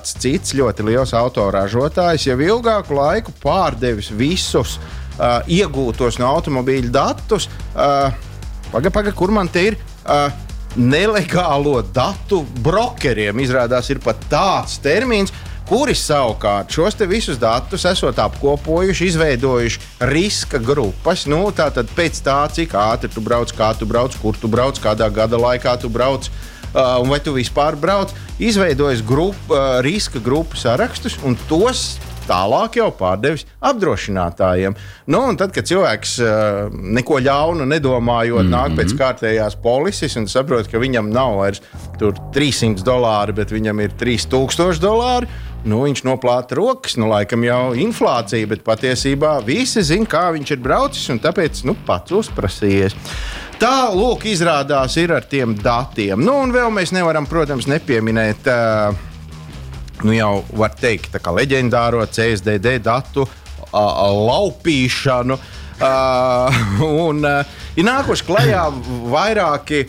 kāds cits ļoti liels autoražotājs jau ilgāku laiku pārdevis visus iegūtos no automobīļa datus. Paga, kur man te ir? Nelegālo datu brokeriem. Izrādās ir pat tāds termins, kuri savukārt šos te visus datus esot apkopojuši, izveidojuši riska grupas. Tātad pēc tā, cik ātri tu brauc, kā tu brauc, kur tu brauc, kādā gada laikā tu brauc, un vai tu vispār brauc, izveidojis riska grupu sarakstus un tos tālāk jau pārdevis apdrošinātājiem. Un tad, kad cilvēks neko ļaunu nedomājot, nāk pēc kārtējās polises un saprot, ka viņam nav vairs tur $300, bet viņam ir $3000, viņš noplāta rokas, laikam jau inflācija, bet patiesībā visi zina, kā viņš ir braucis, un tāpēc pats uzprasījies. Tā, lūk, izrādās ir ar tiem datiem. Un vēl mēs nevaram, protams, nepieminēt, jau var teikt, tā kā leģendāro CSDD datu laupīšanu. Un ir nākuši klajā vairāki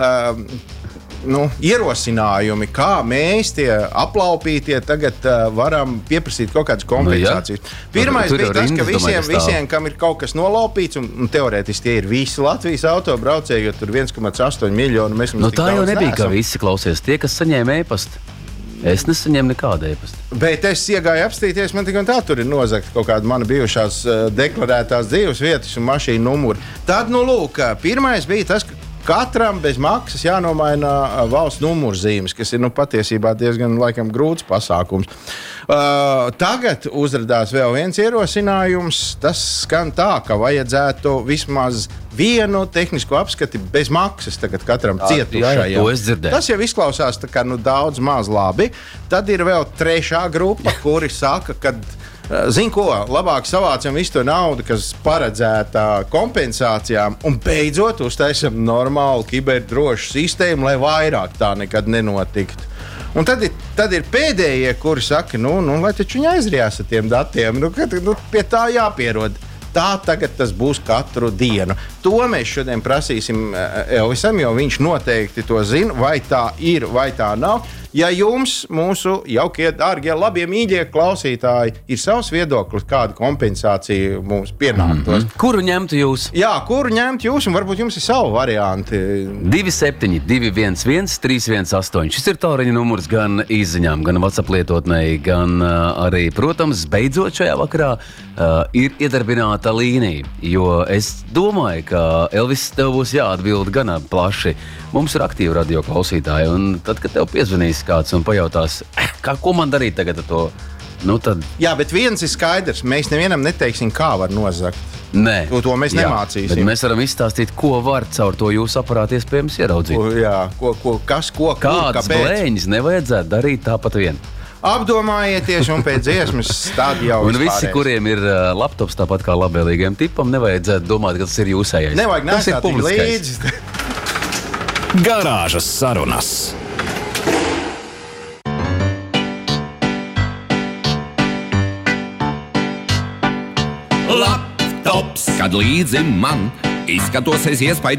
ierosinājumi, kā mēs tie aplaupītie tagad varam pieprasīt kaut kādas kompensācijas. Pirmais bija tas, ka visiem, kam ir kaut kas nolaupīts, un teorētiski tie ir visi Latvijas autobraucēji, jo tur 1,8 miljonu mēs mums tik daudz neesam. Tā jau nebija, ka visi klausies. Tie, kas saņēma e-pastu. Es nesaņēmu nekādu e-pastu. Bet es iegāju apstīties, man tik un tā tur ir nozagta kaut kāda mana bijušās deklarētās dzīves vietas un mašīnu numuri. Tad, lūk, pirmais bija tas, ka katram bez maksas jānomaina valsts numurzīmes, kas ir patiesībā diezgan laikam grūts pasākums. Tagad uzradās vēl viens ierosinājums. Tas skan tā, ka vajadzētu vismaz vienu tehnisku apskati bez maksas tagad katram cietušajam. To es dzirdēju. Tas jau izklausās tā kā daudz maz labi. Tad ir vēl trešā grupa, kuri saka, ka zini ko, labāk savācam visu to naudu, kas paredzēta kompensācijām, un beidzot uztaisam normālu kiberdrošu sistēmu, lai vairāk tā nekad nenotiktu. Un tad ir pēdējie, kuri saka, lai taču viņi aizrijās ar tiem datiem, pie tā jāpierod. Tā tagad tas būs katru dienu. To mēs šodien prasīsim Elvisam, jo viņš noteikti to zina, vai tā ir, vai tā nav. Ja jums, mūsu jaukie, dārgie, labie, mīļie klausītāji, ir savs viedoklis, kāda kompensācija mums pienāktos. Kuru ņemtu jūs? Jā, kuru ņemtu jūs, un varbūt jums ir savu varianti. 27 211 318. Šis ir tālruņa numurs gan izziņām, gan WhatsApp lietotnei, gan arī, protams, beidzot šajā vakarā ir iedarbināta līnija, jo es domāju, ka Elvis, tev būs jāatbild gan plaši. Mums ir aktīvi radio klausītāji, un tad, kad tev piezvanīs kāds un pajautās, ko man darīt tagad ar to, tad... Jā, bet viens ir skaidrs, mēs nevienam neteiksim, kā var nozagt. Nē. To mēs nemācīsim. Bet mēs varam izstāstīt, ko var caur to jūsu aparātu iespējams ieraudzīt. Kādas blēņas nevajadzētu darīt tāpat vien. Apdomājieties, un pēc dziesmas tad jau un visi, kuriem ir laptops tāpat kā labvēlīgiem tipam, nevajadzētu domāt, ka tas ir jūsējais. Nevajag nesāt līdzi. Garāžas sarunas. Laptops, kad līdzi man izskatos es iespaidīgi.